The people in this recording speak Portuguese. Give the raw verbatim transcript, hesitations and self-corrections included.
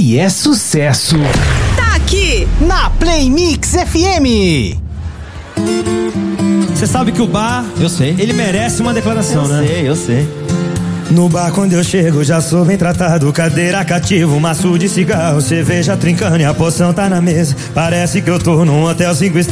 que é sucesso. Tá aqui na Play Mix F M. Você sabe que o bar, eu sei, ele merece uma declaração, eu né? Eu sei, eu sei. No bar quando eu chego já sou bem tratado. Cadeira cativa, maço de cigarro, cerveja trincando e a poção tá na mesa. Parece que eu tô num hotel cinco estrelas.